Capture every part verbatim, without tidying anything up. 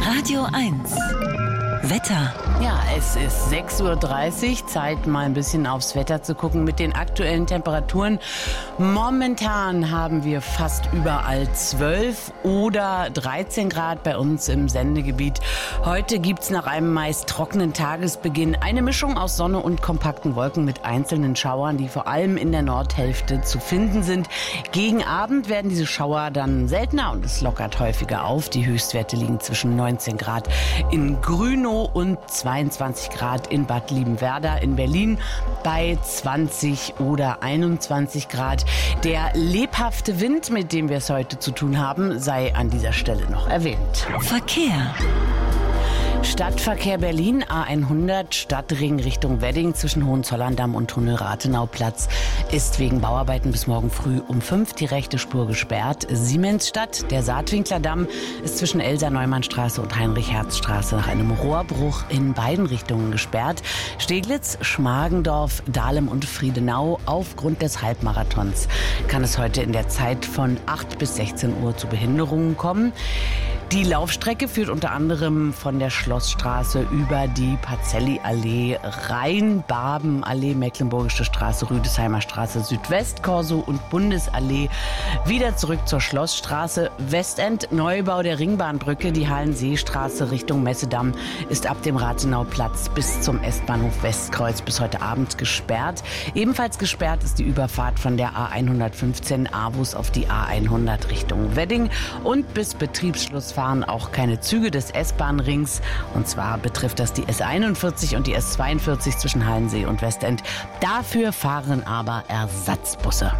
Radio eins. Wetter. Ja, es ist sechs Uhr dreißig, Zeit mal ein bisschen aufs Wetter zu gucken mit den aktuellen Temperaturen. Momentan haben wir fast überall zwölf oder dreizehn Grad bei uns im Sendegebiet. Heute gibt's nach einem meist trockenen Tagesbeginn eine Mischung aus Sonne und kompakten Wolken mit einzelnen Schauern, die vor allem in der Nordhälfte zu finden sind. Gegen Abend werden diese Schauer dann seltener und es lockert häufiger auf. Die Höchstwerte liegen zwischen neunzehn Grad in Grünow und zweiundzwanzig Grad in Bad Liebenwerda in Berlin bei zwanzig oder einundzwanzig Grad. Der lebhafte Wind, mit dem wir es heute zu tun haben, sei an dieser Stelle noch erwähnt. Verkehr. Stadtverkehr Berlin, A hundert, Stadtring Richtung Wedding zwischen Hohenzollern-Damm und Tunnel-Rathenauplatz ist wegen Bauarbeiten bis morgen früh um fünf die rechte Spur gesperrt. Siemensstadt, der Saatwinkler-Damm ist zwischen Elsa-Neumann-Straße und Heinrich-Herz-Straße nach einem Rohrbruch in beiden Richtungen gesperrt. Steglitz, Schmargendorf, Dahlem und Friedenau aufgrund des Halbmarathons kann es heute in der Zeit von acht bis sechzehn Uhr zu Behinderungen kommen. Die Laufstrecke führt unter anderem von der Schlossstraße über die Pacelli-Allee, Rhein-Barben-Allee, Mecklenburgische Straße, Rüdesheimer Straße, Südwest, Korso und Bundesallee wieder zurück zur Schlossstraße. Westend, Neubau der Ringbahnbrücke, die Hallenseestraße Richtung Messedamm ist ab dem Rathenauplatz bis zum S-Bahnhof Westkreuz bis heute Abend gesperrt. Ebenfalls gesperrt ist die Überfahrt von der A hundertfünfzehn Avus auf die A hundert Richtung Wedding und bis Betriebsschluss fahren auch keine Züge des S-Bahn-Rings. Und zwar betrifft das die S einundvierzig und die S zweiundvierzig zwischen Hallensee und Westend. Dafür fahren aber Ersatzbusse.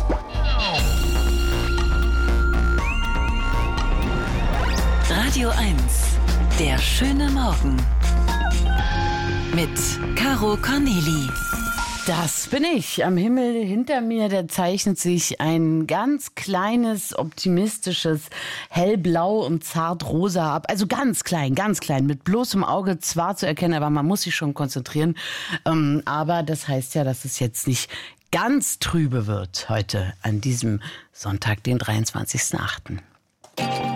Radio eins. Der schöne Morgen. Mit Caro Corneli. Das bin ich. Am Himmel hinter mir, da zeichnet sich ein ganz kleines, optimistisches Hellblau und Zartrosa ab. Also ganz klein, ganz klein, mit bloßem Auge zwar zu erkennen, aber man muss sich schon konzentrieren. Ähm, aber das heißt ja, dass es jetzt nicht ganz trübe wird heute an diesem Sonntag, den dreiundzwanzigsten achten